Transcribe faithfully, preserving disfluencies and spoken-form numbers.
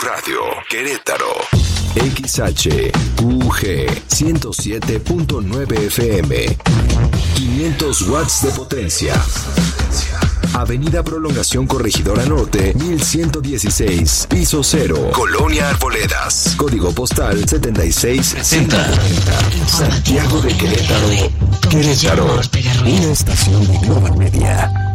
Radio, Querétaro. X H U G ciento siete punto nueve F M. quinientos watts de potencia. Avenida Prolongación Corregidora Norte, mil ciento dieciséis, piso cero, Colonia Arboledas. Código postal setenta y seis sesenta. Santiago de Querétaro. Querétaro. Una estación de Global Media.